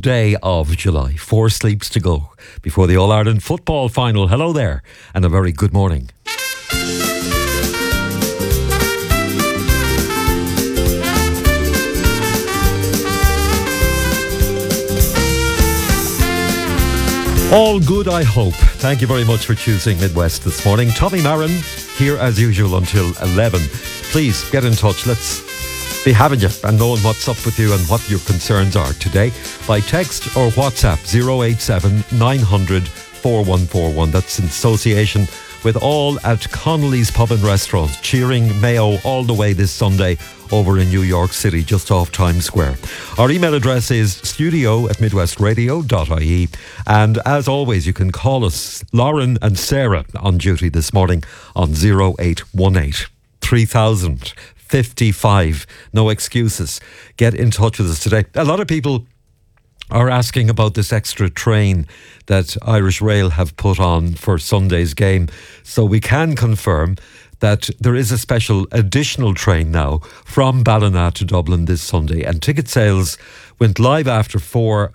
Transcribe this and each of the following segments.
day of July. 4 sleeps to go before the All-Ireland football final. Hello there, and a very good morning. All good, I hope. Thank you very much for choosing Midwest this morning. Tommy Marin here as usual until 11. Please get in touch. Let's be having you and knowing what's up with you and what your concerns are today by text or WhatsApp 087 900 4141. That's in association with all at Connolly's Pub and Restaurant, cheering Mayo all the way this Sunday over in New York City, just off Times Square. Our email address is studio@midwestradio.ie. And as always, you can call us, Lauren and Sarah, on duty this morning on 0818 3000 55. No excuses. Get in touch with us today. A lot of people are asking about this extra train that Irish Rail have put on for Sunday's game. So we can confirm that there is a special additional train now from Ballina to Dublin this Sunday, and ticket sales went live after 4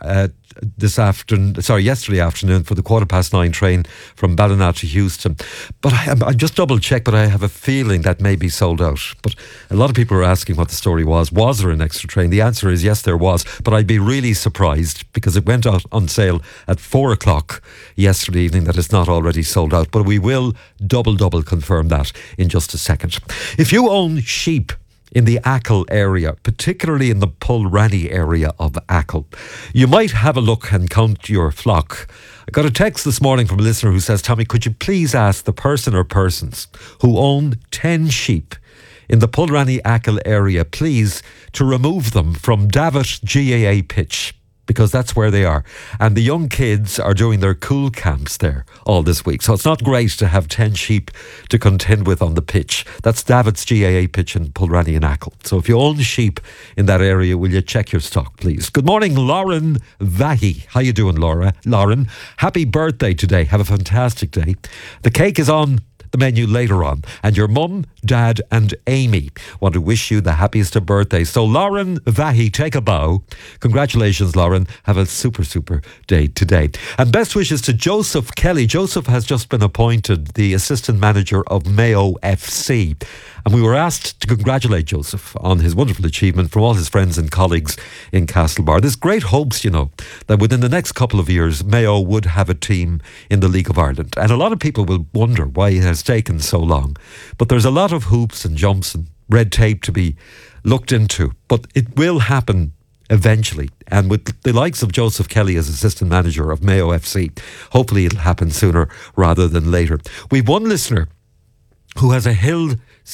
yesterday afternoon for the 9:15 train from Ballina to Houston. But I just double checked, but I have a feeling that may be sold out. But a lot of people are asking what the story was. Was there an extra train? The answer is yes, there was. But I'd be really surprised because it went out on sale at 4 o'clock yesterday evening that it's not already sold out. But we will double confirm that in just a second. If you own sheep in the Achill area, particularly in the Pulranny area of Achill, you might have a look and count your flock. I got a text this morning from a listener who says, Tommy, could you please ask the person or persons who own 10 sheep in the Pulranny Achill area, please, to remove them from Davit GAA pitch, because that's where they are. And the young kids are doing their cool camps there all this week. So it's not great to have 10 sheep to contend with on the pitch. That's Davit's GAA pitch in Pulranny and Achill. So if you own sheep in that area, will you check your stock, please? Good morning, Lauren Vahi. How you doing, Lauren? Happy birthday today. Have a fantastic day. The cake is on the menu later on, and your mum, dad and Amy want to wish you the happiest of birthdays. So Lauren Vahi, take a bow. Congratulations, Lauren. Have a super day today. And best wishes to Joseph Kelly. Joseph has just been appointed the assistant manager of Mayo FC, and we were asked to congratulate Joseph on his wonderful achievement from all his friends and colleagues in Castlebar. There's great hopes, that within the next couple of years Mayo would have a team in the League of Ireland, and a lot of people will wonder why it has taken so long. But there's a lot of hoops and jumps and red tape to be looked into, but it will happen eventually. And with the likes of Joseph Kelly as assistant manager of Mayo FC, hopefully it'll happen sooner rather than later. We've one listener who has a Hill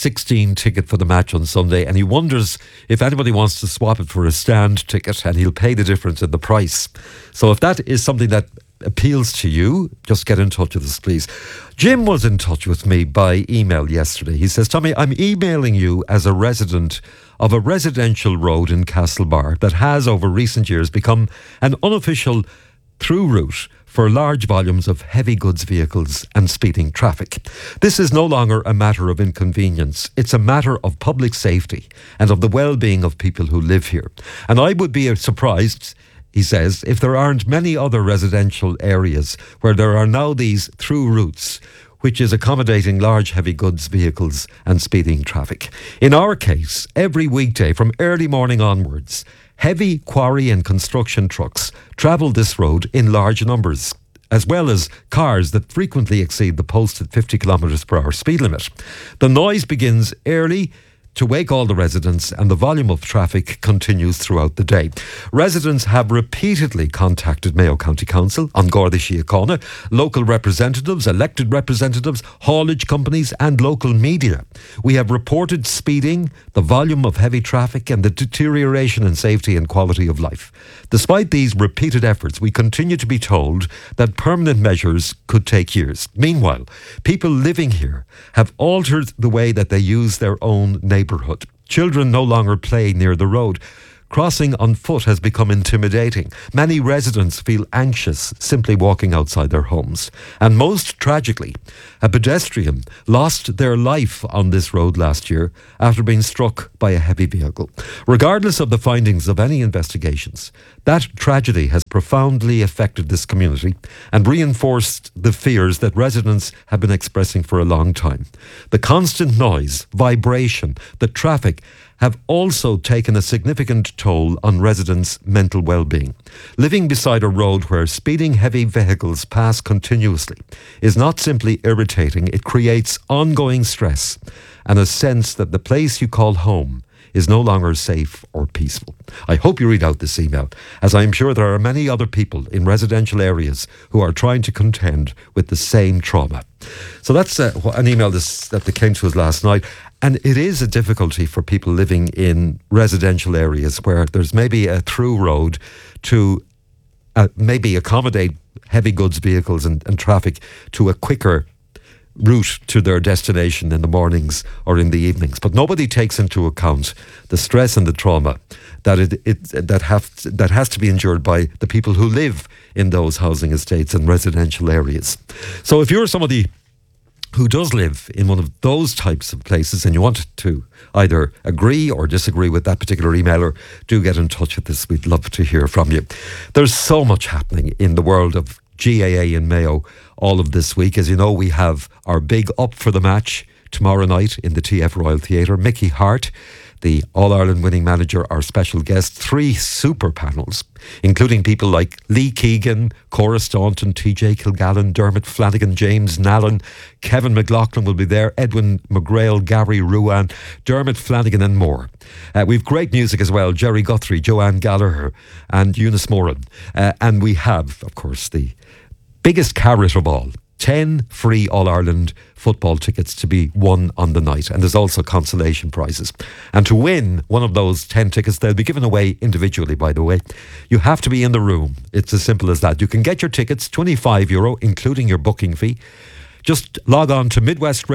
16 ticket for the match on Sunday, and he wonders if anybody wants to swap it for a stand ticket, and he'll pay the difference in the price. So if that is something that appeals to you, just get in touch with us, please. Jim was in touch with me by email yesterday. He says, Tommy, I'm emailing you as a resident of a residential road in Castlebar that has over recent years become an unofficial through route for large volumes of heavy goods vehicles and speeding traffic. This is no longer a matter of inconvenience. It's a matter of public safety and of the well-being of people who live here. And I would be surprised, he says, if there aren't many other residential areas where there are now these through routes, which is accommodating large heavy goods vehicles and speeding traffic. In our case, every weekday from early morning onwards, heavy quarry and construction trucks travel this road in large numbers, as well as cars that frequently exceed the posted 50 kilometres per hour speed limit. The noise begins early to wake all the residents, and the volume of traffic continues throughout the day. Residents have repeatedly contacted Mayo County Council, An Garda Síochána, local representatives, elected representatives, haulage companies and local media. We have reported speeding, the volume of heavy traffic and the deterioration in safety and quality of life. Despite these repeated efforts, we continue to be told that permanent measures could take years. Meanwhile, people living here have altered the way that they use their own neighbourhood. Children no longer play near the road. Crossing on foot has become intimidating. Many residents feel anxious simply walking outside their homes. And most tragically, a pedestrian lost their life on this road last year after being struck by a heavy vehicle. Regardless of the findings of any investigations, that tragedy has profoundly affected this community and reinforced the fears that residents have been expressing for a long time. The constant noise, vibration, the traffic have also taken a significant toll on residents' mental well-being. Living beside a road where speeding heavy vehicles pass continuously is not simply irritating, it creates ongoing stress and a sense that the place you call home is no longer safe or peaceful. I hope you read out this email, as I am sure there are many other people in residential areas who are trying to contend with the same trauma. So that's an email that came to us last night. And it is a difficulty for people living in residential areas where there's maybe a through road to maybe accommodate heavy goods vehicles and traffic to a quicker route to their destination in the mornings or in the evenings. But nobody takes into account the stress and the trauma that has to be endured by the people who live in those housing estates and residential areas. So if you're somebody who does live in one of those types of places and you want to either agree or disagree with that particular emailer, do get in touch with us. We'd love to hear from you. There's so much happening in the world of GAA in Mayo all of this week. As you know, we have our big Up for the Match tomorrow night in the TF Royal Theatre. Mickey Hart, the All-Ireland winning manager, our special guest. 3 super panels, including people like Lee Keegan, Cora Staunton, TJ Kilgallen, Dermot Flanagan, James Nallen, Kevin McLaughlin will be there, Edwin McGrail, Gary Ruan, Dermot Flanagan and more. We've great music as well, Jerry Guthrie, Joanne Gallagher and Eunice Moran. And we have, of course, the biggest carrot of all, 10 free All-Ireland football tickets to be won on the night. And there's also consolation prizes. And to win one of those 10 tickets, they'll be given away individually, by the way. You have to be in the room. It's as simple as that. You can get your tickets, €25, including your booking fee. Just log on to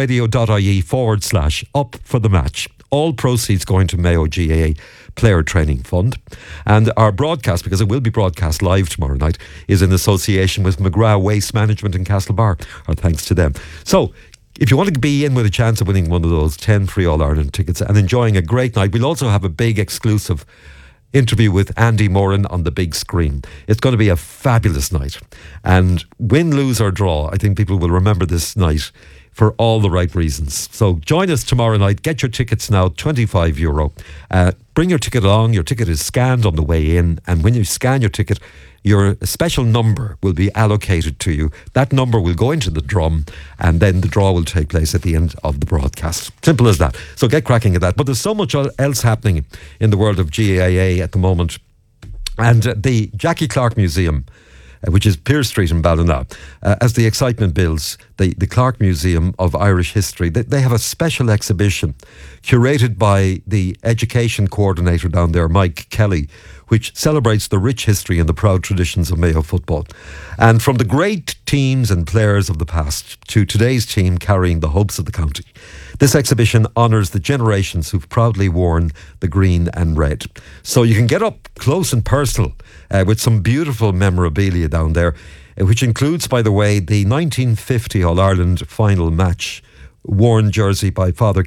midwestradio.ie/up for the match. All proceeds going to Mayo GAA Player Training Fund. And our broadcast, because it will be broadcast live tomorrow night, is in association with McGrath Waste Management in Castlebar. Our thanks to them. So, if you want to be in with a chance of winning one of those 10 free All-Ireland tickets and enjoying a great night, we'll also have a big exclusive interview with Andy Moran on the big screen. It's going to be a fabulous night. And win, lose or draw, I think people will remember this night for all the right reasons. So join us tomorrow night. Get your tickets now, €25. Bring your ticket along. Your ticket is scanned on the way in. And when you scan your ticket, your special number will be allocated to you. That number will go into the drum and then the draw will take place at the end of the broadcast. Simple as that. So get cracking at that. But there's so much else happening in the world of GAA at the moment. And the Jackie Clark Museum, which is Pearse Street in Ballina, as the excitement builds, the Clark Museum of Irish History, they have a special exhibition curated by the education coordinator down there, Mike Kelly, which celebrates the rich history and the proud traditions of Mayo football. And from the great teams and players of the past to today's team carrying the hopes of the county, this exhibition honours the generations who've proudly worn the green and red. So you can get up close and personal with some beautiful memorabilia down there, which includes, by the way, the 1950 All-Ireland final match worn jersey by Father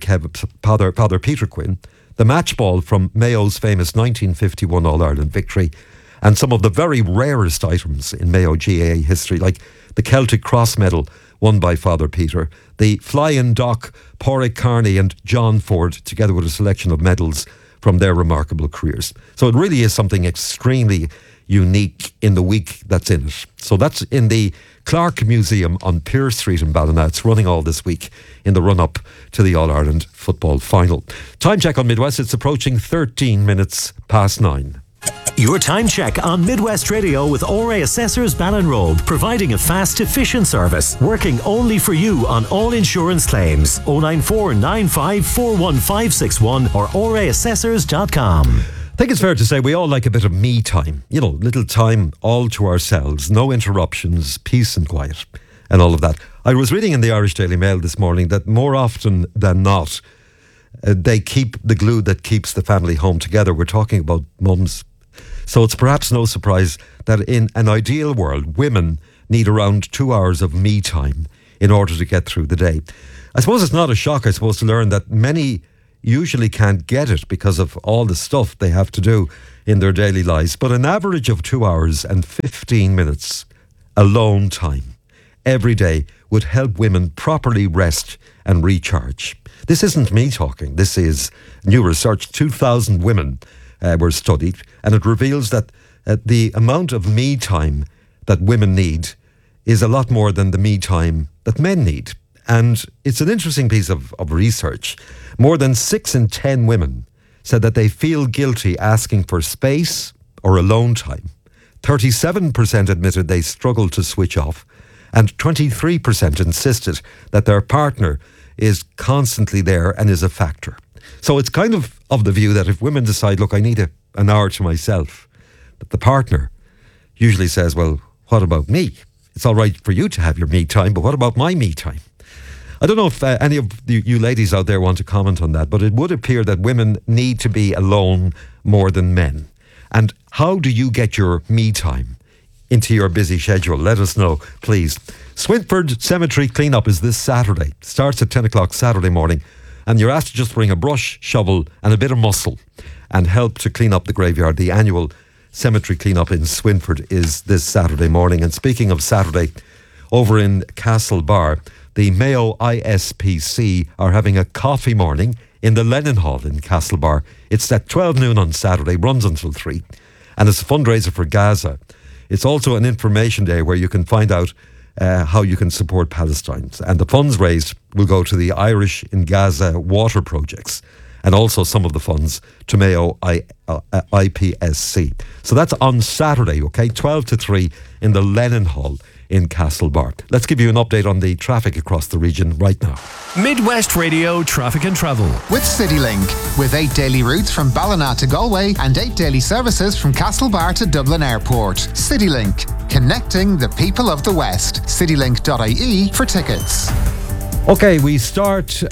Peter Quinn, the match ball from Mayo's famous 1951 All-Ireland victory, and some of the very rarest items in Mayo GAA history, like the Celtic Cross medal won by Father Peter, the Flying Dock, Pádraig Carney and John Ford, together with a selection of medals from their remarkable careers. So it really is something extremely unique in the week that's in it. So that's in the Clark Museum on Pearse Street in Ballina. It's running all this week in the run-up to the All-Ireland football final. Time check on Midwest. It's approaching 13 minutes past 9. Your time check on Midwest Radio with ORA Assessors Ballinrobe, providing a fast, efficient service, working only for you on all insurance claims. 094 95 41561 or oraassessors.com. I think it's fair to say we all like a bit of me time. You know, little time all to ourselves, no interruptions, peace and quiet and all of that. I was reading in the Irish Daily Mail this morning that more often than not, they keep the glue that keeps the family home together. We're talking about mums. So it's perhaps no surprise that in an ideal world, women need around 2 hours of me time in order to get through the day. I suppose it's not a shock, I suppose, to learn that many usually can't get it because of all the stuff they have to do in their daily lives. But an average of 2 hours and 15 minutes alone time every day would help women properly rest and recharge. This isn't me talking. This is new research. 2,000 women were studied, and it reveals that the amount of me time that women need is a lot more than the me time that men need. And it's an interesting piece of research. More than 6 in 10 women said that they feel guilty asking for space or alone time. 37% admitted they struggled to switch off, and 23% insisted that their partner is constantly there and is a factor. So it's kind of the view that if women decide, look, I need an hour to myself, that the partner usually says, well, what about me? It's all right for you to have your me time, but what about my me time? I don't know if any of you ladies out there want to comment on that, but it would appear that women need to be alone more than men. And how do you get your me time into your busy schedule? Let us know, please. Swinford Cemetery clean-up is this Saturday. Starts at 10 o'clock Saturday morning. And you're asked to just bring a brush, shovel and a bit of muscle and help to clean up the graveyard. The annual cemetery clean-up in Swinford is this Saturday morning. And speaking of Saturday, over in Castlebar, the Mayo ISPC are having a coffee morning in the Lennon Hall in Castlebar. It's at 12 noon on Saturday, runs until 3. And it's a fundraiser for Gaza. It's also an information day where you can find out how you can support Palestine. And the funds raised will go to the Irish in Gaza water projects and also some of the funds to Mayo IPSC. So that's on Saturday, okay, 12 to 3 in the Lennon Hall in Castlebar. Let's give you an update on the traffic across the region right now. Midwest Radio Traffic and Travel. With CityLink, with 8 daily routes from Ballina to Galway and 8 daily services from Castlebar to Dublin Airport. CityLink, connecting the people of the West. Citylink.ie for tickets. Okay, we start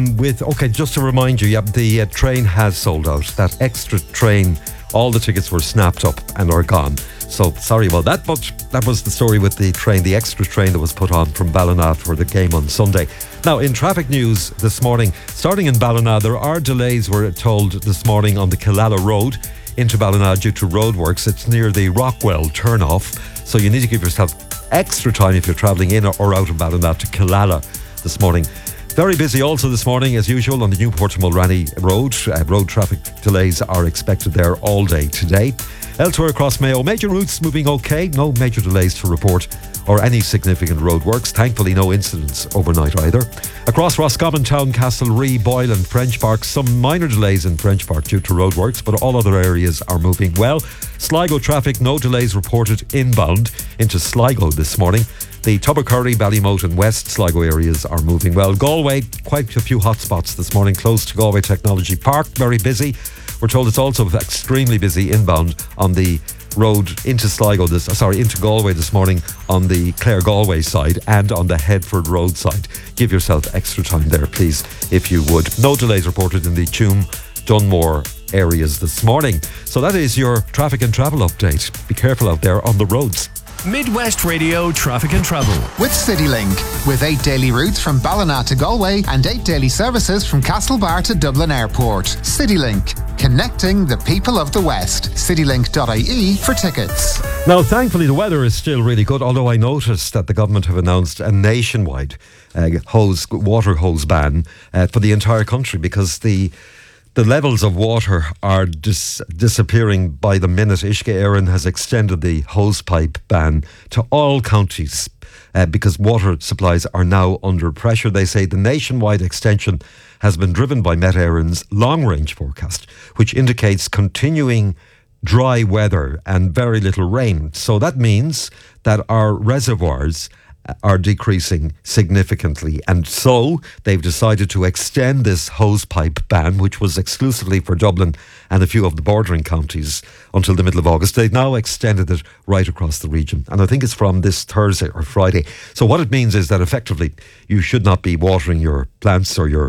with, just to remind you, the train has sold out. That extra train, all the tickets were snapped up and are gone. So sorry about that, but that was the story with the train, the extra train that was put on from Ballina for the game on Sunday. Now, in traffic news this morning, starting in Ballina, there are delays, we're told, this morning on the Killala Road into Ballina due to roadworks. It's near the Rockwell turn-off, so you need to give yourself extra time if you're travelling in or out of Ballina to Killala this morning. Very busy also this morning, as usual, on the Newport to Mulranny Road. Road traffic delays are expected there all day today. Elsewhere across Mayo, major routes moving okay. No major delays to report or any significant roadworks. Thankfully, no incidents overnight either. Across Roscommon Town, Castlerea, Boyle and French Park, some minor delays in French Park due to roadworks, but all other areas are moving well. Sligo traffic, no delays reported inbound into Sligo this morning. The Tubbercurry, Ballymote and West Sligo areas are moving well. Galway, quite a few hotspots this morning, close to Galway Technology Park, very busy. We're told it's also extremely busy inbound on the road into into Galway this morning on the Clare Galway side and on the Headford Road side. Give yourself extra time there, please, if you would. No delays reported in the Tuam, Dunmore areas this morning. So that is your traffic and travel update. Be careful out there on the roads. Midwest Radio Traffic and Travel. With CityLink, with 8 daily routes from Ballina to Galway and 8 daily services from Castlebar to Dublin Airport. CityLink, connecting the people of the West. Citylink.ie for tickets. Now, thankfully, the weather is still really good, although I noticed that the government have announced a nationwide water hose ban for the entire country because the levels of water are disappearing by the minute. Uisce Éireann has extended the hosepipe ban to all counties because water supplies are now under pressure. They say the nationwide extension has been driven by Met Éireann's long-range forecast, which indicates continuing dry weather and very little rain. So that means that our reservoirs are decreasing significantly, and so they've decided to extend this hosepipe ban, which was exclusively for Dublin and a few of the bordering counties, until the middle of August. They've now extended it right across the region, and I think it's from this Thursday or Friday. So what it means is that effectively you should not be watering your plants or your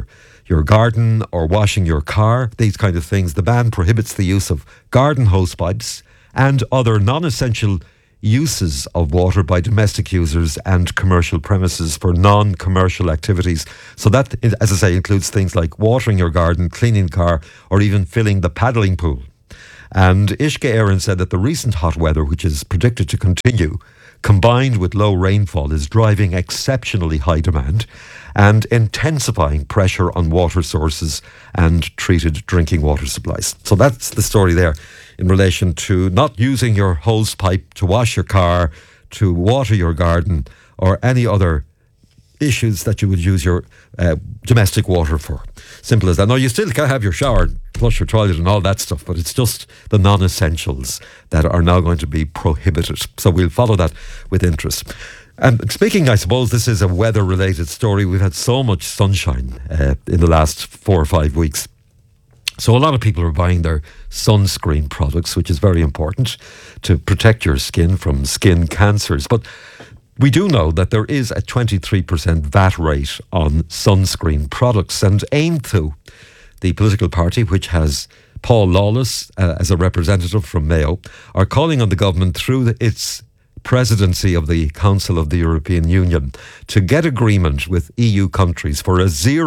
your garden or washing your car, these kind of things. The ban prohibits the use of garden hosepipes and other non-essential uses of water by domestic users and commercial premises for non-commercial activities. So that, as I say, includes things like watering your garden, cleaning the car, or even filling the paddling pool. And Ishka Aaron said that the recent hot weather, which is predicted to continue, combined with low rainfall, is driving exceptionally high demand and intensifying pressure on water sources and treated drinking water supplies. So that's the story there in relation to not using your hose pipe to wash your car, to water your garden, or any other issues that you would use your domestic water for. Simple as that. Now, you still can have your shower, flush your toilet and all that stuff, but it's just the non-essentials that are now going to be prohibited. So we'll follow that with interest. And speaking, I suppose this is a weather-related story. We've had so much sunshine in the last 4 or 5 weeks. So a lot of people are buying their sunscreen products, which is very important to protect your skin from skin cancers. But we do know that there is a 23% VAT rate on sunscreen products, and AIMTU, the political party which has Paul Lawless as a representative from Mayo, are calling on the government through its presidency of the Council of the European Union to get agreement with EU countries for a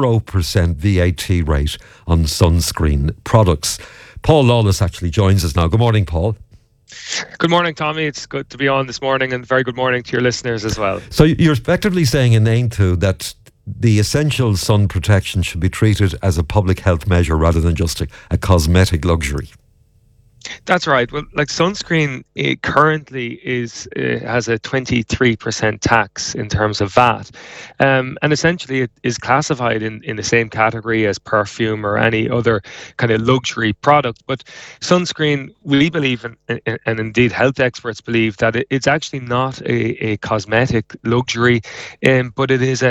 0% VAT rate on sunscreen products. Paul Lawless actually joins us now. Good morning, Paul. Good morning, Tommy. It's good to be on this morning, and very good morning to your listeners as well. So you're effectively saying in AIMTU that the essential sun protection should be treated as a public health measure rather than just a cosmetic luxury. That's right. Well, like sunscreen currently has a 23% tax in terms of VAT, and essentially it is classified in the same category as perfume or any other kind of luxury product. But sunscreen, we believe, and indeed health experts believe, that it's actually not a cosmetic luxury, but it is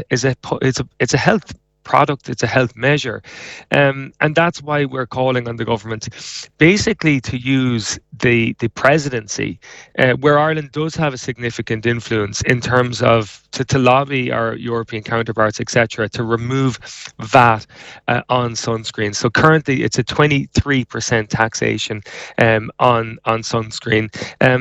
a health product. It's a health measure, and that's why we're calling on the government basically to use the presidency, where Ireland does have a significant influence in terms of to lobby our European counterparts, etc., to remove VAT on sunscreen. So currently it's a 23% taxation on sunscreen,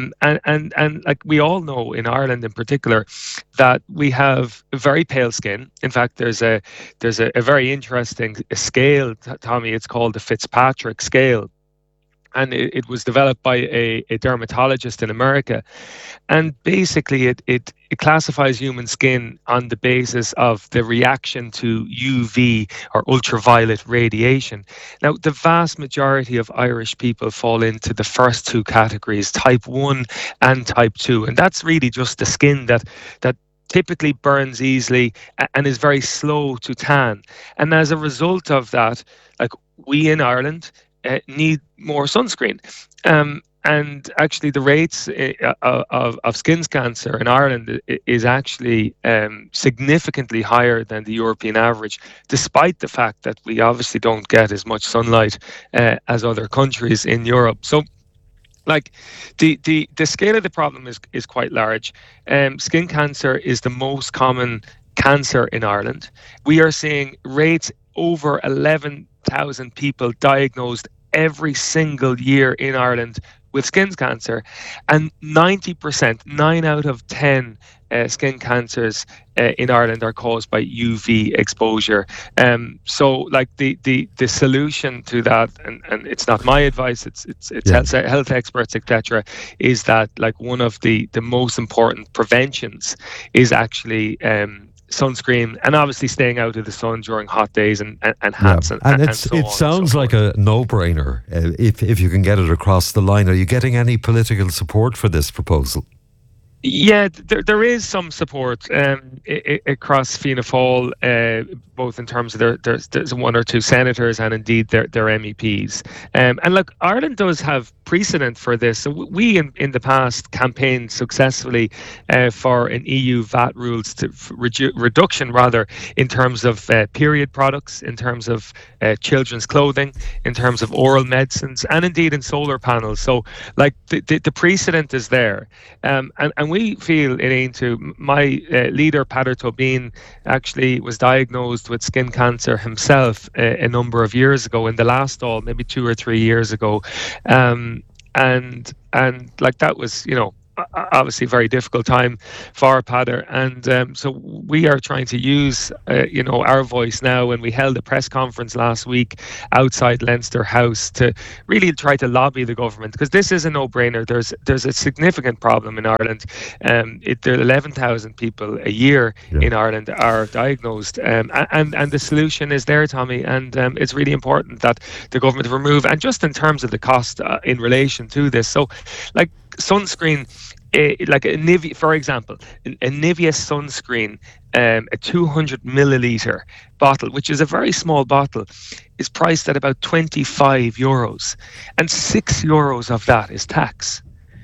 and like we all know in Ireland in particular that we have very pale skin. In fact, there's a very interesting scale, Tommy. It's called the Fitzpatrick scale, and it was developed by a dermatologist in America. And basically it classifies human skin on the basis of the reaction to UV or ultraviolet radiation. Now, the vast majority of Irish people fall into the first two categories, type 1 and type 2. And that's really just the skin that typically burns easily and is very slow to tan. And as a result of that, like we in Ireland need more sunscreen. And actually the rates of skin cancer in Ireland is actually significantly higher than the European average, despite the fact that we obviously don't get as much sunlight as other countries in Europe. So like the scale of the problem is quite large. Skin cancer is the most common cancer in Ireland. We are seeing rates over 11,000 people diagnosed every single year in Ireland with skin cancer, and 90%, 9 out of 10 skin cancers in Ireland are caused by UV exposure. So like the solution to that, and it's not my advice, it's health experts, etc., is that like one of the most important preventions is actually sunscreen, and obviously staying out of the sun during hot days, and hats, and it so on sounds and so like a no-brainer if you can get it across the line. Are you getting any political support for this proposal? Yeah, there is some support across Fianna Fáil, both in terms of there's 1 or 2 senators and indeed their MEPs. And look, Ireland does have precedent for this. So we in the past campaigned successfully for an EU VAT rules to reduction rather, in terms of period products, in terms of children's clothing, in terms of oral medicines, and indeed in solar panels. So like the precedent is there, and And we feel it ain't to. My leader, Pader Tobin, actually was diagnosed with skin cancer himself a number of years ago, in the last all, maybe 2 or 3 years ago. And like that was, obviously a very difficult time for Pader, and so we are trying to use our voice now, and we held a press conference last week outside Leinster House to really try to lobby the government, because this is a no-brainer. There's a significant problem in Ireland. There are 11,000 people a year in Ireland are diagnosed, and the solution is there, Tommy, and it's really important that the government remove, and just in terms of the cost in relation to this, so like sunscreen, like a Nivea, for example, a Nivea sunscreen, a 200 milliliter bottle, which is a very small bottle, is priced at about €25, and €6 of that is tax.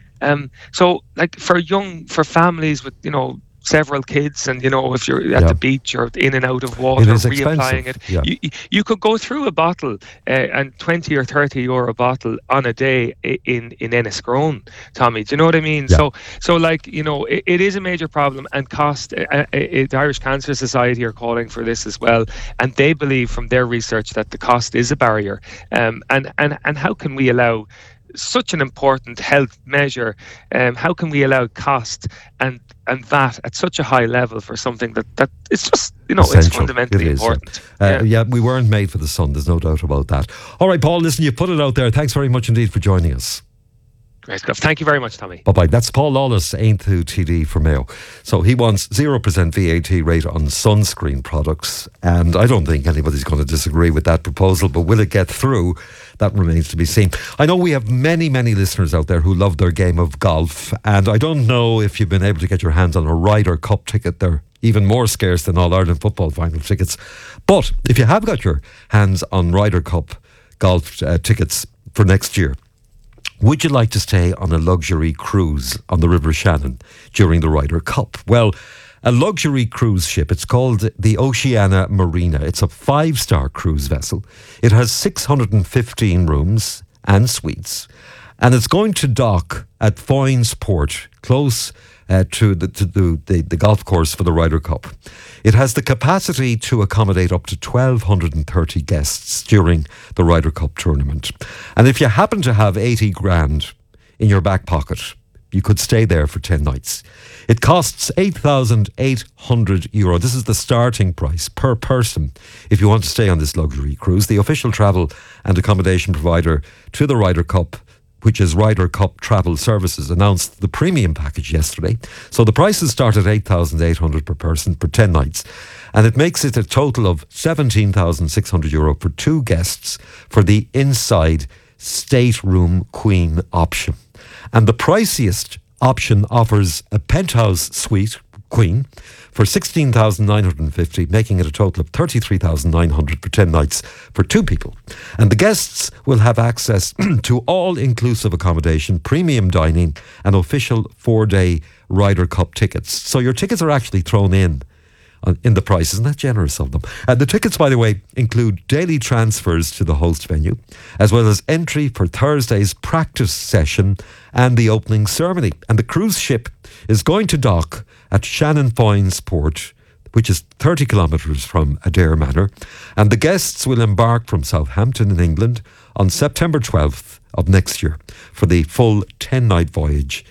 So like for families with several kids, and if you're at the beach or in and out of water, reapplying it, you could go through a bottle and 20 or 30 euro bottle on a day in Enniscrone, Tommy. Do you know what I mean? So like it is a major problem, and cost. The Irish Cancer Society are calling for this as well, and they believe from their research that the cost is a barrier. And how can we allow such an important health measure? How can we allow cost and VAT at such a high level for something that it's just it's fundamentally important. We weren't made for the sun. There's no doubt about that. All right, Paul. Listen, you put it out there. Thanks very much indeed for joining us. Great stuff. Thank you very much, Tommy. Bye-bye. That's Paul Lawless, Aintu TD for Mayo. So he wants 0% VAT rate on sunscreen products, and I don't think anybody's going to disagree with that proposal, but will it get through? That remains to be seen. I know we have many, many listeners out there who love their game of golf, and I don't know if you've been able to get your hands on a Ryder Cup ticket. They're even more scarce than All-Ireland football final tickets. But if you have got your hands on Ryder Cup golf tickets for next year, would you like to stay on a luxury cruise on the River Shannon during the Ryder Cup? Well, a luxury cruise ship, it's called the Oceania Marina. It's a 5-star cruise vessel. It has 615 rooms and suites, and it's going to dock at Foynes Port, close to the golf course for the Ryder Cup. It has the capacity to accommodate up to 1,230 guests during the Ryder Cup tournament. And if you happen to have 80 grand in your back pocket, you could stay there for 10 nights. It costs €8,800. This is the starting price per person if you want to stay on this luxury cruise. The official travel and accommodation provider to the Ryder Cup, which is Ryder Cup Travel Services, announced the premium package yesterday. So the prices start at €8,800 per person for 10 nights. And it makes it a total of €17,600 for 2 guests for the inside stateroom queen option. And the priciest option offers a penthouse suite queen for $16,950, making it a total of $33,900 for 10 nights for 2 people. And the guests will have access to all-inclusive accommodation, premium dining, and official 4-day Ryder Cup tickets. So your tickets are actually thrown in the price. Isn't that generous of them? And the tickets, by the way, include daily transfers to the host venue, as well as entry for Thursday's practice session and the opening ceremony. And the cruise ship is going to dock at Shannon Foynes Port, which is 30 kilometres from Adare Manor. And the guests will embark from Southampton in England on September 12th of next year for the full 10-night voyage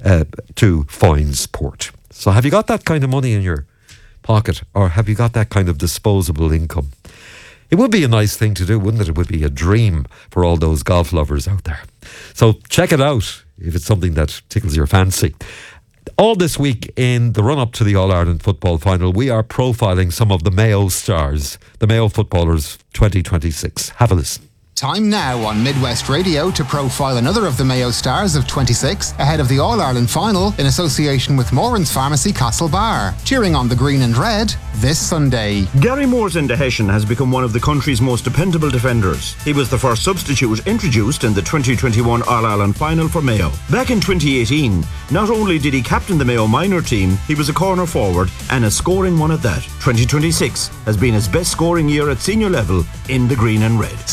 to Foynes Port. So have you got that kind of money in your pocket, or have you got that kind of disposable income? It would be a nice thing to do, wouldn't it? It would be a dream for all those golf lovers out there. So check it out if it's something that tickles your fancy. All this week in the run-up to the All-Ireland football final, we are profiling some of the Mayo stars, the Mayo footballers 2026. Have a listen. Time now on Midwest Radio to profile another of the Mayo stars of 26 ahead of the All-Ireland final in association with Moran's Pharmacy Castlebar. Cheering on the green and red this Sunday. Gary Moore's Enda Hessian has become one of the country's most dependable defenders. He was the first substitute introduced in the 2021 All-Ireland final for Mayo. Back in 2018, not only did he captain the Mayo minor team, he was a corner forward and a scoring one at that. 2026 has been his best scoring year at senior level in the green and red. Stay tuned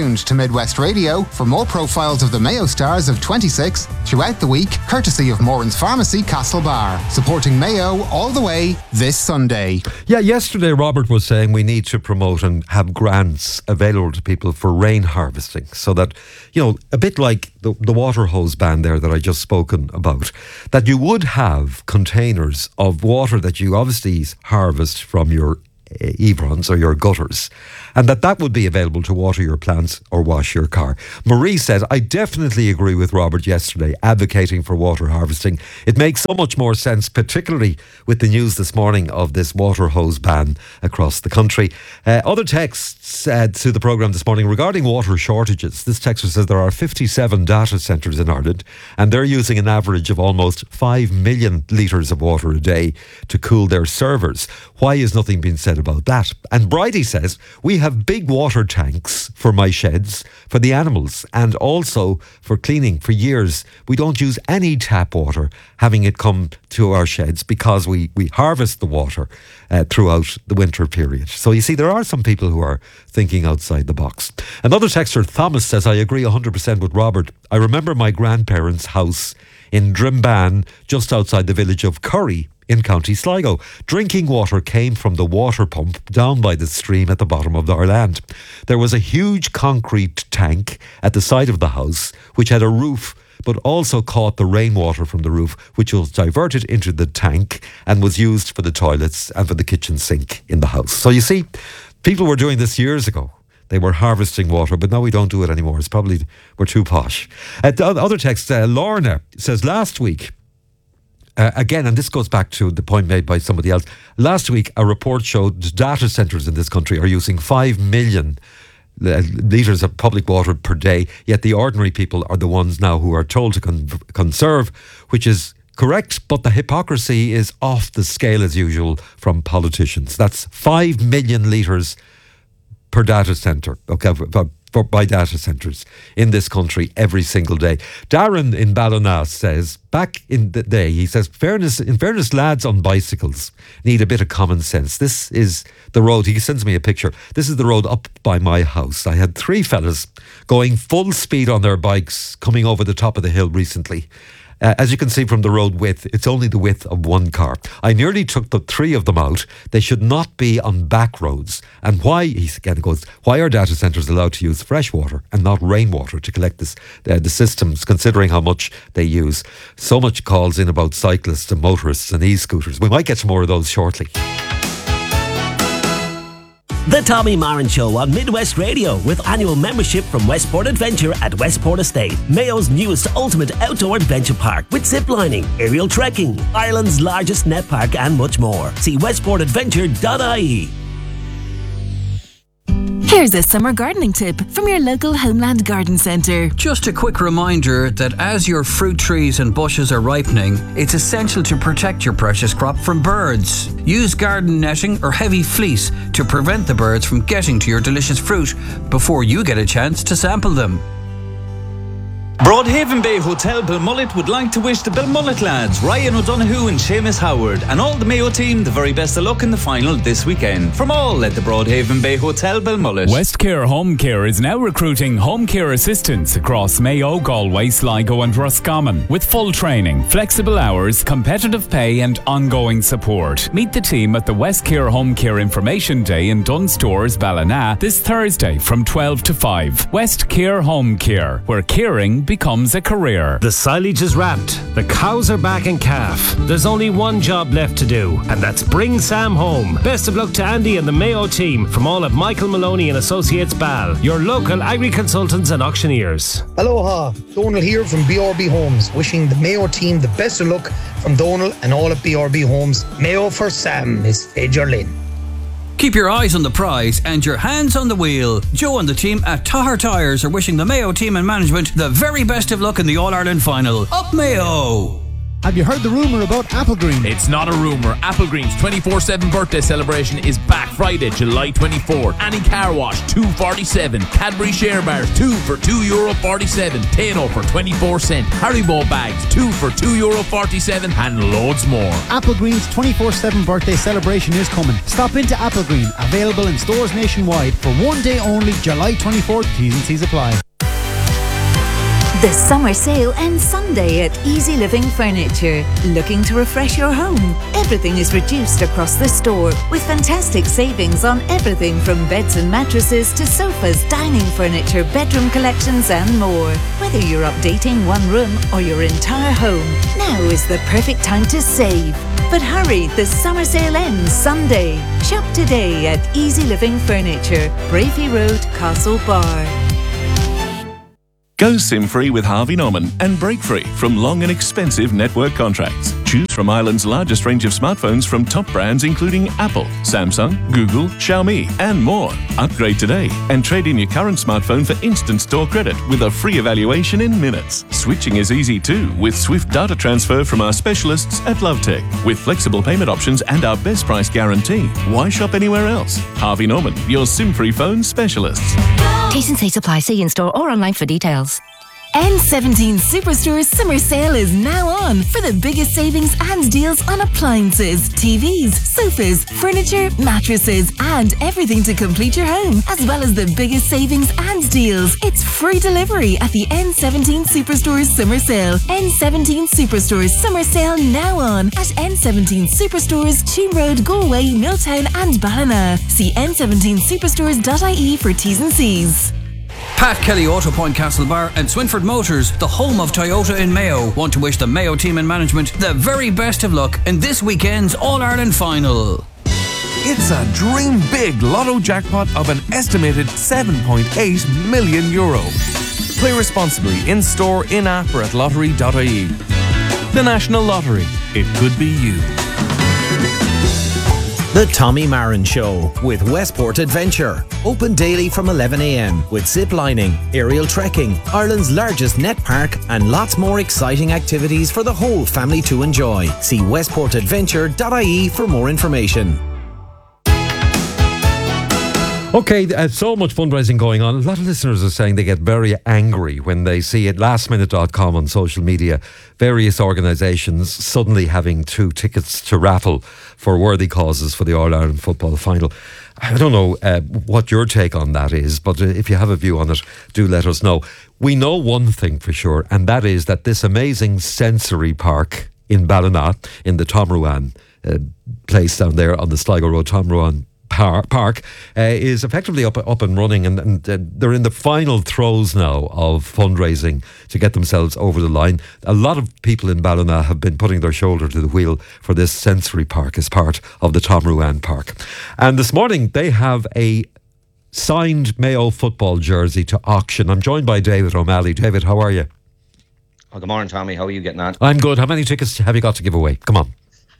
tuned to Midwest Radio for more profiles of the Mayo stars of 26 throughout the week, courtesy of Moran's Pharmacy, Castlebar, supporting Mayo all the way this Sunday. Yeah, yesterday Robert was saying we need to promote and have grants available to people for rain harvesting, so that, you know, a bit like the water hose ban there that I just spoken about, that you would have containers of water that you obviously harvest from your evrons or your gutters, and that would be available to water your plants or wash your car. Marie said, I definitely agree with Robert yesterday, advocating for water harvesting. It makes so much more sense, particularly with the news this morning of this water hose ban across the country. Other texts to the programme this morning regarding water shortages. This texter says there are 57 data centres in Ireland, and they're using an average of almost 5 million litres of water a day to cool their servers. Why is nothing being said about that? And Bridie says, we have big water tanks for my sheds, for the animals, and also for cleaning. For years, we don't use any tap water, having it come to our sheds because we harvest the water throughout the winter period. So you see, there are some people who are thinking outside the box. Another texter, Thomas, says, I agree 100% with Robert. I remember my grandparents' house in Drimban, just outside the village of Curry, in County Sligo. Drinking water came from the water pump down by the stream at the bottom of our land. There was a huge concrete tank at the side of the house, which had a roof, but also caught the rainwater from the roof, which was diverted into the tank and was used for the toilets and for the kitchen sink in the house. So you see, people were doing this years ago. They were harvesting water, but now we don't do it anymore. It's probably we're too posh. The other text, Lorna says, last week, again, and this goes back to the point made by somebody else. Last week, a report showed data centres in this country are using 5 million litres of public water per day, yet the ordinary people are the ones now who are told to conserve, which is correct, but the hypocrisy is off the scale as usual from politicians. That's 5 million litres per data centre, okay, by data centres in this country every single day. Darren in Ballina says, back in the day, he says, in fairness, lads on bicycles need a bit of common sense. This is the road, he sends me a picture, this is the road up by my house. I had 3 fellas going full speed on their bikes coming over the top of the hill recently. As you can see from the road width, it's only the width of one car. I nearly took the 3 of them out. They should not be on back roads. And why, he again goes, why are data centres allowed to use fresh water and not rainwater to collect the systems, considering how much they use? So much calls in about cyclists and motorists and e-scooters. We might get some more of those shortly. The Tommy Marin Show on Midwest Radio, with annual membership from Westport Adventure at Westport Estate, Mayo's newest ultimate outdoor adventure park with ziplining, aerial trekking, Ireland's largest net park and much more. See westportadventure.ie. Here's a summer gardening tip from your local Homeland Garden Centre. Just a quick reminder that as your fruit trees and bushes are ripening, it's essential to protect your precious crop from birds. Use garden netting or heavy fleece to prevent the birds from getting to your delicious fruit before you get a chance to sample them. Broadhaven Bay Hotel Belmullet would like to wish the Belmullet lads, Ryan O'Donoghue and Seamus Howard, and all the Mayo team the very best of luck in the final this weekend. From all at the Broadhaven Bay Hotel Belmullet. Westcare Home Care is now recruiting home care assistants across Mayo, Galway, Sligo and Roscommon, with full training, flexible hours, competitive pay and ongoing support. Meet the team at the Westcare Home Care Information Day in Dunstores, Ballina, this Thursday from 12 to 5. Westcare Home Care, where caring becomes a career. The silage is wrapped, the cows are back in calf. There's only one job left to do, and that's bring Sam home. Best of luck to Andy and the Mayo team from all of Michael Maloney and Associates Ball, your local agri-consultants and auctioneers. Aloha, Donal here from BRB Homes, wishing the Mayo team the best of luck from Donal and all of BRB Homes. Mayo for Sam is Fager Lynn. Keep your eyes on the prize and your hands on the wheel. Joe and the team at Tahar Tyres are wishing the Mayo team and management the very best of luck in the All-Ireland final. Up Mayo! Have you heard the rumour about Applegreen? It's not a rumour. Applegreen's 24/7 birthday celebration is back Friday, July 24. Annie Car Wash, $2.47. Cadbury Share Bars, 2 for €2.47. Tano for 24 cents. Haribo bags, 2 for €2.47, and loads more. Applegreen's 24/7 birthday celebration is coming. Stop into Applegreen, available in stores nationwide for one day only, July 24th. T's and C's apply. The summer sale ends Sunday at Easy Living Furniture. Looking to refresh your home? Everything is reduced across the store with fantastic savings on everything from beds and mattresses to sofas, dining furniture, bedroom collections and more. Whether you're updating one room or your entire home, now is the perfect time to save. But hurry, the summer sale ends Sunday. Shop today at Easy Living Furniture, Brafey Road, Castle Bar. Go SIM-free with Harvey Norman and break free from long and expensive network contracts. Choose from Ireland's largest range of smartphones from top brands including Apple, Samsung, Google, Xiaomi and more. Upgrade today and trade in your current smartphone for instant store credit with a free evaluation in minutes. Switching is easy too with swift data transfer from our specialists at Lovetech. With flexible payment options and our best price guarantee. Why shop anywhere else? Harvey Norman, your SIM-free phone specialists. T's and C's apply. See in-store or online for details. N17 Superstore's summer sale is now on for the biggest savings and deals on appliances, TVs, sofas, furniture, mattresses and everything to complete your home, as well as the biggest savings and deals. It's free delivery at the N17 Superstore's summer sale. N17 Superstore's summer sale now on at N17 Superstores, Cheam Road, Galway, Milltown and Ballina. See n17superstores.ie for T's and C's. Pat Kelly Auto Point Castlebar and Swinford Motors, the home of Toyota in Mayo, want to wish the Mayo team and management the very best of luck in this weekend's All-Ireland final. It's a dream big lotto jackpot of an estimated €7.8 million. Play responsibly in store, in app or at lottery.ie. The National Lottery. It could be you. The Tommy Marin Show with Westport Adventure. Open daily from 11 a.m. with zip lining, aerial trekking, Ireland's largest net park and lots more exciting activities for the whole family to enjoy. See westportadventure.ie for more information. Okay, so much fundraising going on. A lot of listeners are saying they get very angry when they see at lastminute.com on social media various organisations suddenly having 2 tickets to raffle for worthy causes for the All-Ireland football final. I don't know what your take on that is, but if you have a view on it, do let us know. We know one thing for sure, and that is that this amazing sensory park in Ballina, in the Tom Ruan place down there on the Sligo Road, Tom Ruan Park is effectively up and running, and they're in the final throes now of fundraising to get themselves over the line. A lot of people in Ballina have been putting their shoulder to the wheel for this sensory park as part of the Tom Ruan Park. And this morning they have a signed Mayo football jersey to auction. I'm joined by David O'Malley. David, how are you? Oh, good morning, Tommy. How are you getting on? I'm good. How many tickets have you got to give away? Come on.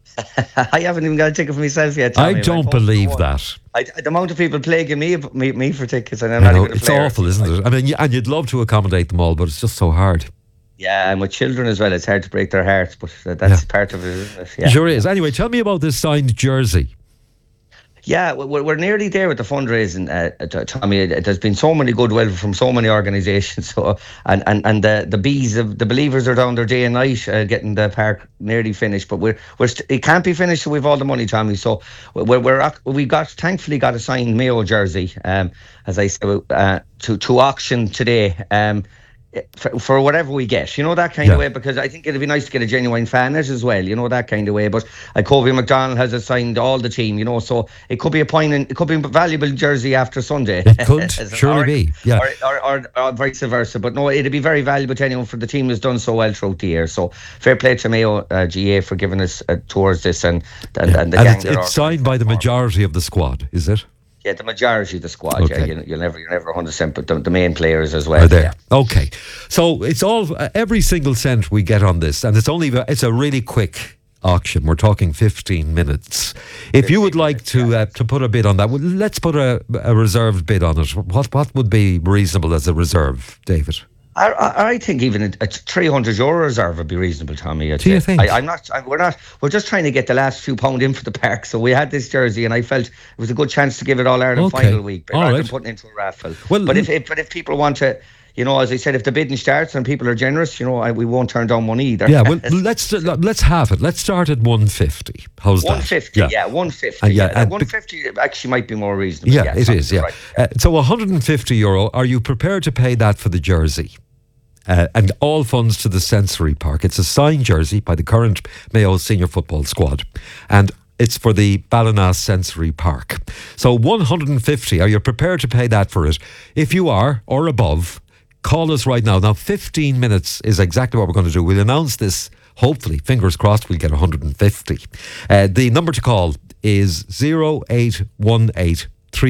I haven't even got a ticket for myself yet, Tommy. I don't believe that. The amount of people plaguing me for tickets, and I'm not even a player. It's awful, isn't it? I mean, and you'd love to accommodate them all, but it's just so hard. Yeah, and with children as well, it's hard to break their hearts, but that's part of it, isn't it? Yeah. Sure is. Anyway, tell me about this signed jersey. Yeah, we're nearly there with the fundraising, Tommy. There's been so many goodwill from so many organisations. So and the bees, the believers are down there day and night getting the park nearly finished. But it can't be finished till we've all the money, Tommy. So we thankfully got a signed Mayo jersey, as I said, to auction today. For whatever we get, that kind of way, because I think it'd be nice to get a genuine fan as well, that kind of way. But Covey McDonald has assigned all the team, so it could be it could be a valuable jersey after Sunday. It could surely be, yeah, or vice versa. But no, it'd be very valuable to anyone, for the team has done so well throughout the year. So fair play to Mayo GA for giving us towards this, and the gang. It's signed by the majority of the squad, is it? Yeah, the majority of the squad. Okay. Yeah, you're never 100%, but the main players as well are there. Yeah. Okay, so it's all every single cent we get on this, and it's a really quick auction. We're talking 15 minutes. If you would like to put a bid on that, let's put a reserved bid on it. What would be reasonable as a reserve, David? I think even a €300 reserve would be reasonable, Tommy. Do you think? We're just trying to get the last few pound in for the park. So we had this jersey, and I felt it was a good chance to give it All Ireland final week, rather than putting it into a raffle. Well, but if people want to, as I said, if the bidding starts and people are generous, we won't turn down money either. Yeah, well, let's have it. Let's start at 150. How's that? 150, yeah, 150. And 150 actually might be more reasonable. Yeah, it is. Yeah. Right. So €150. Are you prepared to pay that for the jersey? And all funds to the Sensory Park. It's a signed jersey by the current Mayo senior football squad, and it's for the Ballina Sensory Park. So 150. Are you prepared to pay that for it? If you are, or above, call us right now. Now, 15 minutes is exactly what we're going to do. We'll announce this. Hopefully, fingers crossed, we'll get 150. The number to call is 0818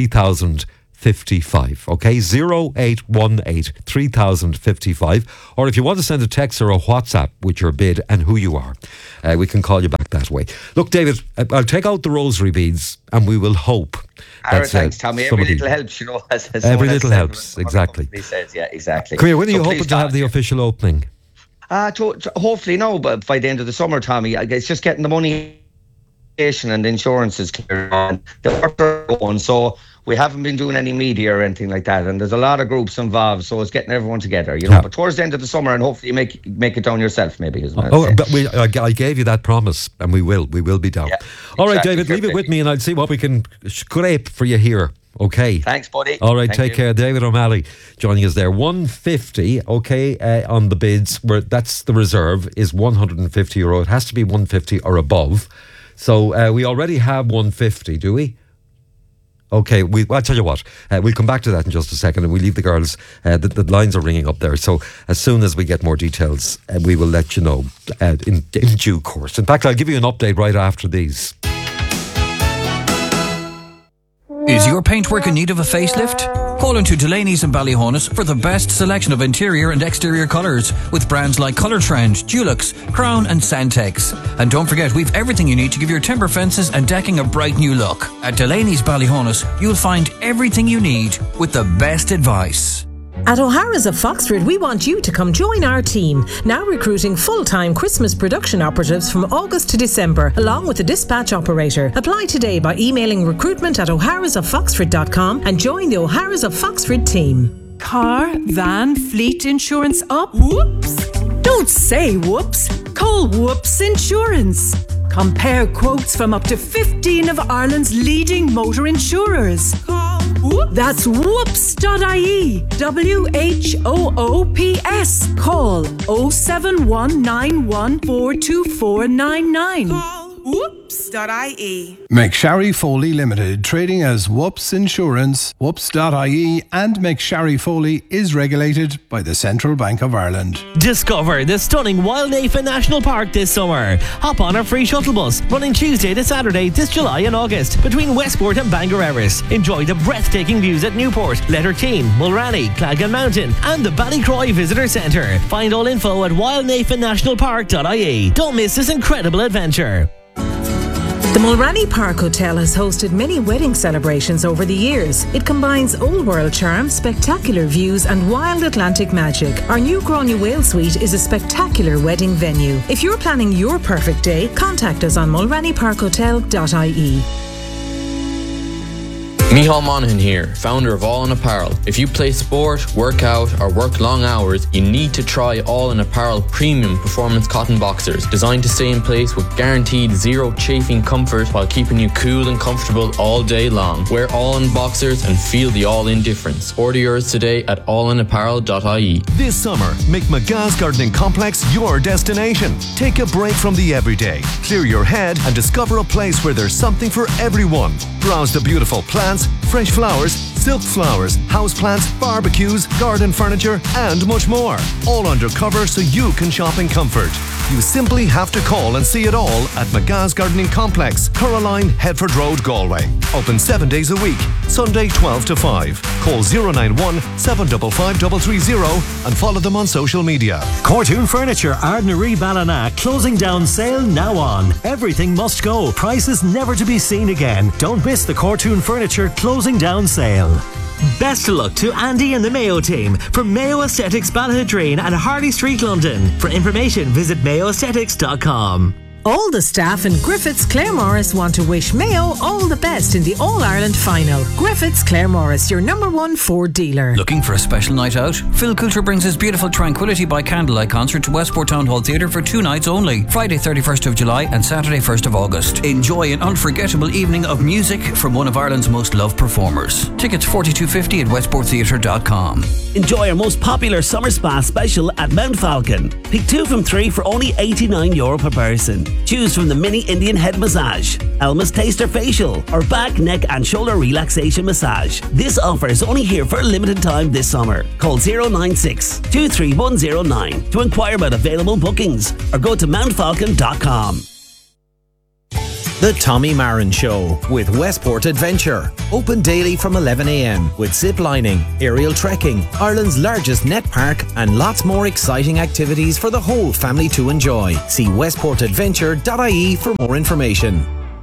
3055. Okay, 0818 3055. Or if you want to send a text or a WhatsApp with your bid and who you are, we can call you back that way. Look, David, I'll take out the rosary beads and we will hope. Thanks, Tommy. Every little helps, as every little helps, exactly. Says, yeah, exactly. Come here, when are you hoping to have the official opening? Hopefully, no, but by the end of the summer, Tommy. It's just getting the money and the insurance is clear and the work are going. So we haven't been doing any media or anything like that, and there's a lot of groups involved, so it's getting everyone together, But towards the end of the summer, and hopefully you make it down yourself, maybe. But I gave you that promise, and we will be down. Yeah, all right, David, leave it with me, and I'll see what we can scrape for you here. Okay. Thanks, buddy. All right, take care. David O'Malley joining us there. 150, on the bids, where that's the reserve, is €150. It has to be 150 or above. So we already have 150, do we? Okay, I'll tell you what, we'll come back to that in just a second, and we'll leave the girls, the lines are ringing up there, so as soon as we get more details, we will let you know in due course. In fact, I'll give you an update right after these. Is your paintwork in need of a facelift? Call into Delaney's in Ballyhonus for the best selection of interior and exterior colours with brands like Colour Trend, Dulux, Crown and Santex. And don't forget, we've everything you need to give your timber fences and decking a bright new look. At Delaney's Ballyhonus, you'll find everything you need with the best advice. At O'Hara's of Foxford, we want you to come join our team, now recruiting full-time Christmas production operatives from August to December, along with a dispatch operator. Apply today by emailing recruitment@oharasoffoxford.com and join the O'Hara's of Foxford team. Car, van, fleet insurance up? Whoops! Don't say whoops. Call Whoops Insurance. Compare quotes from up to 15 of Ireland's leading motor insurers. Call Whoops. That's whoops.ie. WHOOPS. Call 07191424499. Call whoops.ie. McSharry Foley Limited, trading as Whoops Insurance, whoops.ie, and McSharry Foley is regulated by the Central Bank of Ireland. Discover the stunning Wildnafa National Park this summer. Hop on our free shuttle bus running Tuesday to Saturday this July and August between Westport and Bangor Erris. Enjoy the breathtaking views at Newport, Letterteen, Mulranny, Clagan Mountain and the Ballycroy Visitor Centre. Find all info at wildnafanationalpark.ie. Don't miss this incredible adventure. The Mulranny Park Hotel has hosted many wedding celebrations over the years. It combines old world charm, spectacular views and wild Atlantic magic. Our new Grania Whale Suite is a spectacular wedding venue. If you're planning your perfect day, contact us on mulrannyparkhotel.ie. Micheál Monaghan here, founder of All In Apparel. If you play sport, work out or work long hours, you need to try All In Apparel premium performance cotton boxers, designed to stay in place with guaranteed zero chafing comfort while keeping you cool and comfortable all day long. Wear All In boxers and feel the All In difference. Order yours today at allinapparel.ie. This summer, make McGa's Gardening Complex your destination. Take a break from the everyday, clear your head and discover a place where there's something for everyone. Browse the beautiful plants, fresh flowers, silk flowers, houseplants, barbecues, garden furniture and much more. All undercover so you can shop in comfort. You simply have to call and see it all at McGa's Gardening Complex, Caroline, Headford Road, Galway. Open 7 days a week, Sunday 12 to 5. Call 091 755 330 and follow them on social media. Cortoon Furniture, Ardnaree Ballina, closing down sale now on. Everything must go. Prices never to be seen again. Don't miss the Cortoon Furniture closing down sale. Best of luck to Andy and the Mayo team from Mayo Aesthetics Ballahadreen and Harley Street, London. For information, visit mayoaesthetics.com. All the staff in Griffiths Claremorris want to wish Mayo all the best in the All-Ireland final. Griffiths Claremorris, your #1 Ford dealer. Looking for a special night out? Phil Coulter brings his beautiful Tranquility by Candlelight concert to Westport Town Hall Theatre for 2 nights only, Friday 31st of July and Saturday 1st of August. Enjoy an unforgettable evening of music from one of Ireland's most loved performers. Tickets $42.50 at westporttheatre.com. Enjoy our most popular summer spa special at Mount Falcon. Pick 2 from 3 for only €89 per person. Choose from the mini Indian head massage, Elma's Taster facial, or back, neck and shoulder relaxation massage. This offer is only here for a limited time this summer. Call 096 231009 to inquire about available bookings or go to mountfalcon.com. The Tommy Marin Show with Westport Adventure. Open daily from 11 a.m. with zip lining, aerial trekking, Ireland's largest net park, and lots more exciting activities for the whole family to enjoy. See westportadventure.ie for more information.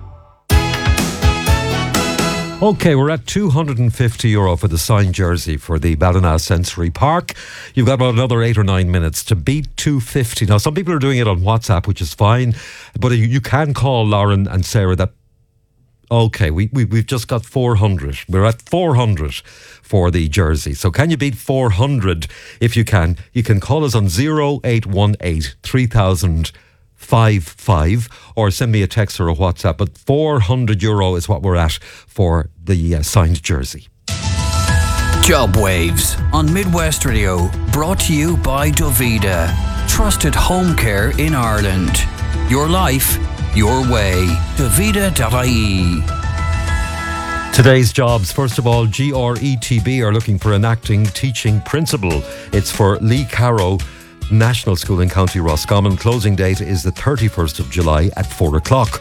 Okay, we're at €250 for the signed jersey for the Ballina Sensory Park. You've got about another 8 or 9 minutes to beat 250. Now, some people are doing it on WhatsApp, which is fine, but you can call Lauren and Sarah that. Okay, we've just got 400. We're at 400 for the jersey. So can you beat 400? If you can call us on 0818 3000 55 or send me a text or a WhatsApp. But €400 is what we're at for the signed jersey. Job Waves on Midwest Radio, brought to you by Dovida. Trusted home care in Ireland. Your life, your way. Dovida.ie. Today's jobs. First of all, GRETB are looking for an acting teaching principal. It's for Lee Carrow National School in County Roscommon. Closing date is the 31st of July at 4 o'clock.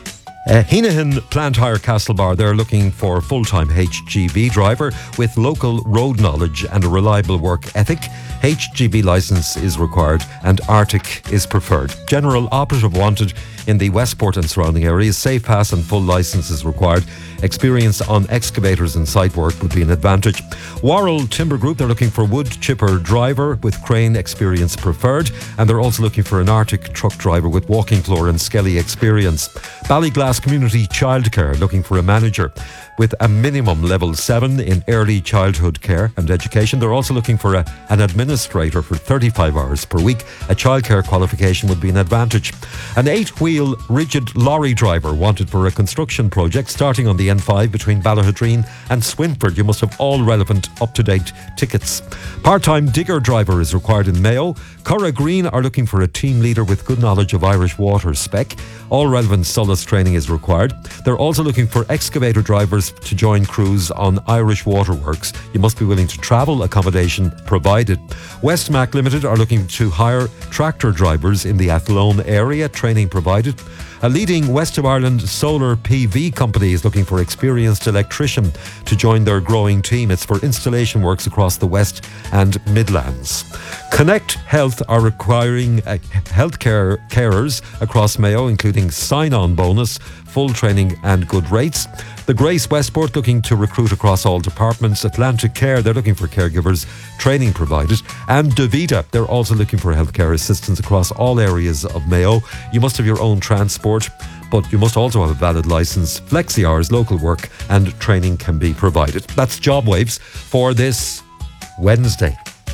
Heenahan Plant Hire Castlebar, they're looking for a full-time HGV driver with local road knowledge and a reliable work ethic. HGV licence is required and Arctic is preferred. General operative wanted in the Westport and surrounding areas. Safe pass and full licence is required. Experience on excavators and site work would be an advantage. Worrell Timber Group, they're looking for wood chipper driver with crane experience preferred, and they're also looking for an Arctic truck driver with walking floor and skelly experience. Ballyglass Community Childcare, looking for a manager with a minimum level 7 in early childhood care and education. They're also looking for an administrator for 35 hours per week. A childcare qualification would be an advantage. An 8-wheel rigid lorry driver wanted for a construction project starting on the N5 between Ballahadreen and Swinford. You must have all relevant up-to-date tickets. Part-time digger driver is required in Mayo. Curra Green are looking for a team leader with good knowledge of Irish water spec. All relevant SOLAS training is required. They're also looking for excavator drivers to join crews on Irish waterworks. You must be willing to travel, accommodation provided. Westmac Limited are looking to hire tractor drivers in the Athlone area, training provided. A leading West of Ireland solar PV company is looking for experienced electrician to join their growing team. It's for installation works across the West and Midlands. Connect Health are requiring healthcare carers across Mayo, including sign-on bonus, full training and good rates. The Grace Westport looking to recruit across all departments. Atlantic Care, they're looking for caregivers, training provided. And Davida, they're also looking for healthcare assistance across all areas of Mayo. You must have your own transport, but you must also have a valid licence. Flexi hours, local work and training can be provided. That's Job Waves for this Wednesday,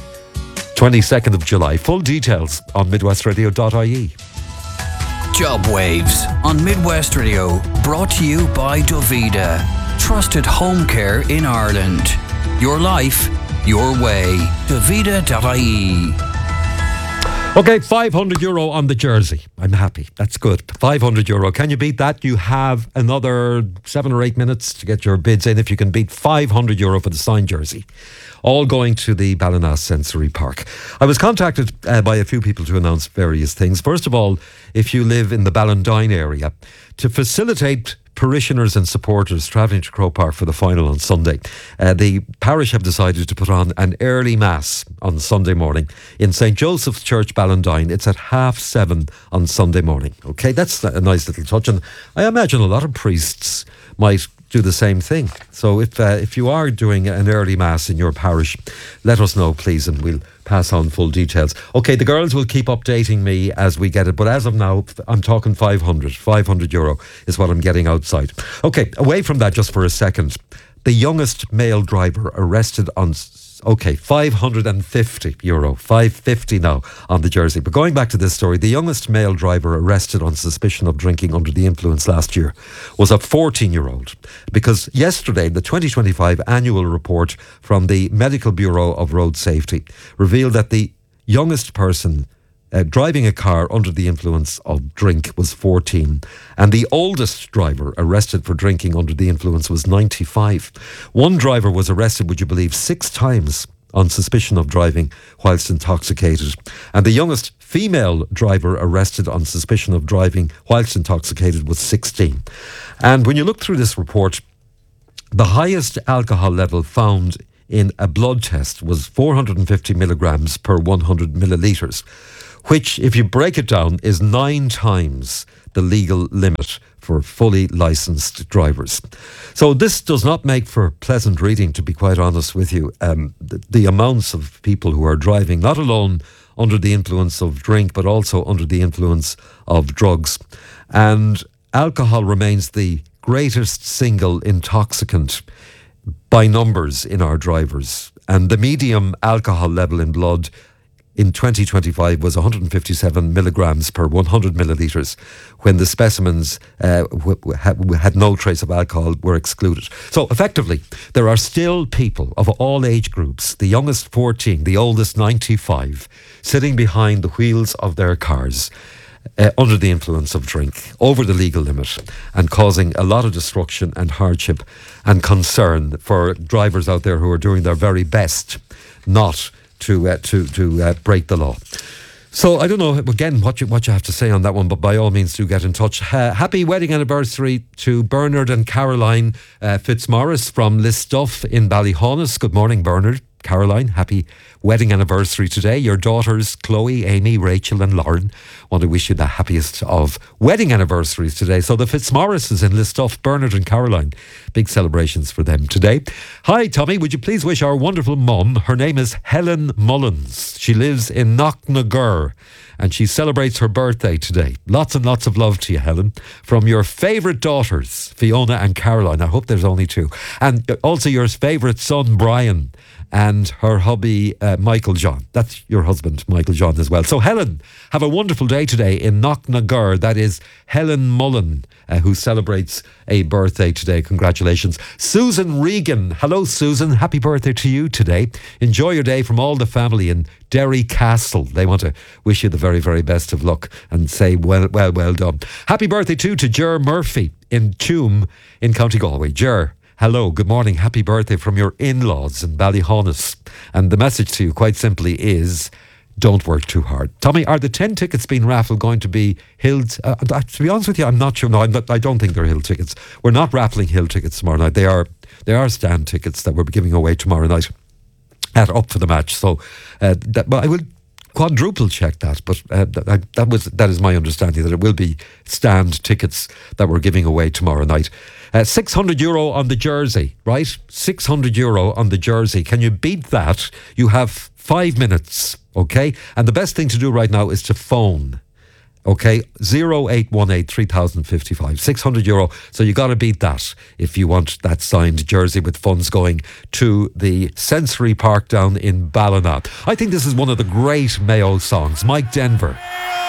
22nd of July. Full details on midwestradio.ie. Job Waves on Midwest Radio, brought to you by Dovida. Trusted home care in Ireland. Your life, your way. Dovida.ie. Okay, €500 on the jersey. I'm happy. That's good. €500. Can you beat that? You have another 7 or 8 minutes to get your bids in if you can beat €500 for the signed jersey. All going to the Ballina Sensory Park. I was contacted by a few people to announce various things. First of all, if you live in the Ballandine area, to facilitate parishioners and supporters travelling to Croke Park for the final on Sunday, the parish have decided to put on an early mass on Sunday morning in St. Joseph's Church, Ballandine. It's at 7:30 on Sunday morning. Okay, that's a nice little touch, and I imagine a lot of priests might do the same thing. So if you are doing an early mass in your parish, let us know, please, and we'll pass on full details. Okay, the girls will keep updating me as we get it, but as of now, I'm talking €500 is what I'm getting outside. Okay, away from that just for a second. The youngest male driver arrested on... Okay, €550, 550 now on the Jersey. But going back to this story, the youngest male driver arrested on suspicion of drinking under the influence last year was a 14-year-old. Because yesterday, the 2025 annual report from the Medical Bureau of Road Safety revealed that the youngest person driving a car under the influence of drink was 14, and the oldest driver arrested for drinking under the influence was 95. One driver was arrested, would you believe, 6 times on suspicion of driving whilst intoxicated, and the youngest female driver arrested on suspicion of driving whilst intoxicated was 16. And when you look through this report, the highest alcohol level found in a blood test was 450 milligrams per 100 millilitres, which, if you break it down, is 9 times the legal limit for fully licensed drivers. So this does not make for pleasant reading, to be quite honest with you. The amounts of people who are driving, not alone under the influence of drink, but also under the influence of drugs. And alcohol remains the greatest single intoxicant by numbers in our drivers. And the medium alcohol level in blood in 2025 was 157 milligrams per 100 millilitres, when the specimens had no trace of alcohol were excluded. So effectively, there are still people of all age groups, the youngest 14, the oldest 95, sitting behind the wheels of their cars under the influence of drink, over the legal limit, and causing a lot of destruction and hardship and concern for drivers out there who are doing their very best not to break the law. So I don't know, again, what you have to say on that one, but by all means do get in touch. Happy wedding anniversary to Bernard and Caroline Fitzmaurice from Listuff in Ballyhaunis. Good morning, Bernard. Caroline, happy wedding anniversary today. Your daughters, Chloe, Amy, Rachel and Lauren, want to wish you the happiest of wedding anniversaries today. So the Fitzmaurices in Listuff, Bernard and Caroline, big celebrations for them today. Hi, Tommy, would you please wish our wonderful mum, her name is Helen Mullins. She lives in Knocknagur and she celebrates her birthday today. Lots and lots of love to you, Helen, from your favourite daughters, Fiona and Caroline. I hope there's only 2. And also your favourite son, Brian, and her hubby, Michael John. That's your husband, Michael John, as well. So Helen, have a wonderful day today in Knocknagur. That is Helen Mullen, who celebrates a birthday today. Congratulations. Susan Regan. Hello, Susan. Happy birthday to you today. Enjoy your day from all the family in Derry Castle. They want to wish you the very, very best of luck and say well done. Happy birthday too to Ger Murphy in Tuam in County Galway. Ger, hello, good morning, happy birthday from your in-laws in Ballyhaunis. And the message to you, quite simply, is don't work too hard. Tommy, are the 10 tickets being raffled going to be Hill? To be honest with you, I'm not sure. No, I don't think they're Hill tickets. We're not raffling Hill tickets tomorrow night. They are stand tickets that we're giving away tomorrow night at Up for the Match. So I will quadruple check that, but that is my understanding, that it will be stand tickets that we're giving away tomorrow night. €600 on the jersey, right? €600 on the jersey. Can you beat that? You have 5 minutes, okay? And the best thing to do right now is to phone. Okay, 0818 3055, €600. So you got to beat that if you want that signed jersey with funds going to the Sensory Park down in Ballina. I think this is one of the great Mayo songs. Mike Denver.